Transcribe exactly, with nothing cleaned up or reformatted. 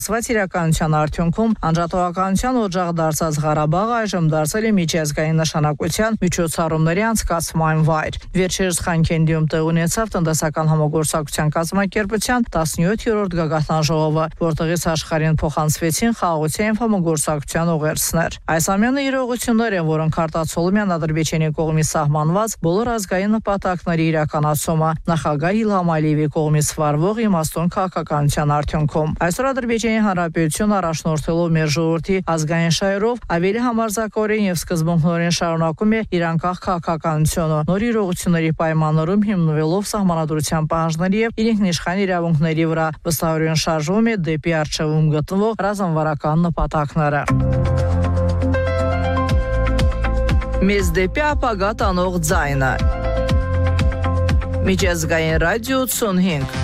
Սվաց իրականության արդյունքում անջատողականության օջախ դարձած Ղարաբաղը այժմ դարձել է միջազգային նշանակության միջոցառումների անցկացման վայր։ Վերջերս Խանքենդիում տեղ ունեցավ տնտեսական համագործակցության կազմակերպության տասնյոթերորդ գագաթնաժողովը, որտեղից աշխարհին փոխանցվեցին խաղաղության և համագործակցության ուղերձներ։ Այս ամենը իրողություններ են, որոնք արտացոլում են Ադրբեջանի կողմից սահմանված բոլոր ազգային նպատակների իրականացումը նախագահ Իլհամ Ալիևի կողմից վարվող իմաստուն քաղաքականության արդյունքում։ Այսօր Ադրբեջանի Հանրապետությունը առաջնորդելով մեր ժողովրդի ազգային շահերով ավելի համարձակորեն և սկզբունքորեն շարունակում է իր անկախ քաղաքականությունը, նոր իրողությունների պայմաններում հիմնվելով սահմանադրության պահանջների և իր ինքնիշխան իրավունքների վրա, վստահորեն շարժվում է դեպի առջևում գտնվող ռազմավարական նպատակները։ Մեզ դեպի ապագա տանող ձայնը։ Միջազգային ռադիո ութսունհինգ